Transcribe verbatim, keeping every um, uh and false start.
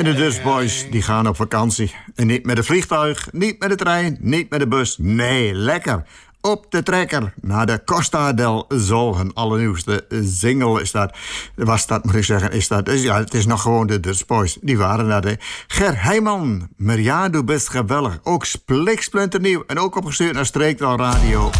En de Dutch Boys die gaan op vakantie. En niet met het vliegtuig, niet met de trein, niet met de bus. Nee, lekker. Op de trekker naar de Costa del Sol. Een allernieuwste single is dat. Was dat, moet ik zeggen, is dat... Ja, het is nog gewoon de Dutch Boys. Die waren daar. De Ger Heijman, Maria, du best geweldig. Ook spliksplinternieuw. En ook opgestuurd naar Streektaal Radio.